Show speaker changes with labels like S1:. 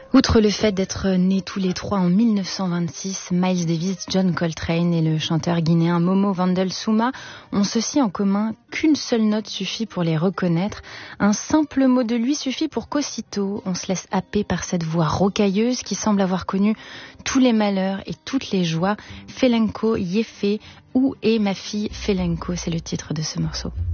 S1: Outre le fait d'être nés tous les trois en 1926, Miles Davis, John Coltrane et le chanteur guinéen Momo Vandel Souma ont ceci en commun qu'une seule note suffit pour les reconnaître. Un simple mot de lui suffit pour qu'aussitôt on se laisse happer par cette voix rocailleuse qui semble avoir connu tous les malheurs et toutes les joies. Felenko Yeffe, où est ma fille Felenko, c'est le titre de ce morceau.